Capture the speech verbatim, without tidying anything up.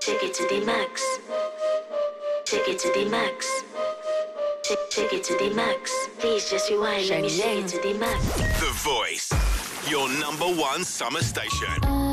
Take it to the max. Take it to the max. Take, take it to the max. Please just rewind. Let me take it to the max. The Voice, your number one summer station.